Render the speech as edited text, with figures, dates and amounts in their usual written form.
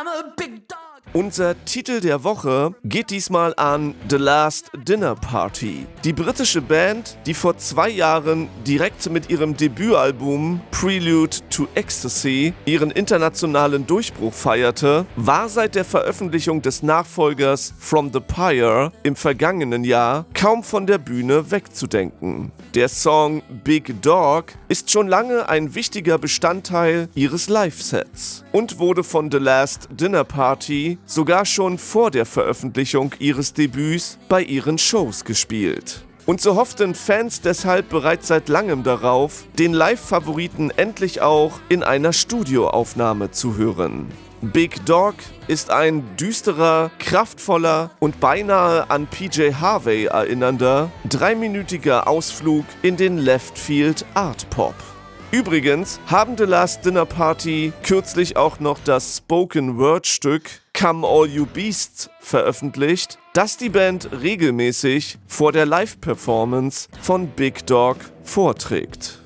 Unser Titel der Woche geht diesmal an The Last Dinner Party. Die britische Band, die vor 2 Jahren direkt mit ihrem Debütalbum Prelude to Ecstasy ihren internationalen Durchbruch feierte, war seit der Veröffentlichung des Nachfolgers From the Pyre im vergangenen Jahr kaum von der Bühne wegzudenken. Der Song Big Dog ist schon lange ein wichtiger Bestandteil ihres Live-Sets und wurde von The Last Dinner Party sogar schon vor der Veröffentlichung ihres Debüts bei ihren Shows gespielt. Und so hofften Fans deshalb bereits seit langem darauf, den Live-Favoriten endlich auch in einer Studioaufnahme zu hören. Big Dog ist ein düsterer, kraftvoller und beinahe an PJ Harvey erinnernder, 3-minütiger Ausflug in den Left-Field Art Pop. Übrigens haben The Last Dinner Party kürzlich auch noch das Spoken-Word-Stück Come All You Beasts veröffentlicht, das die Band regelmäßig vor der Live-Performance von Big Dog vorträgt.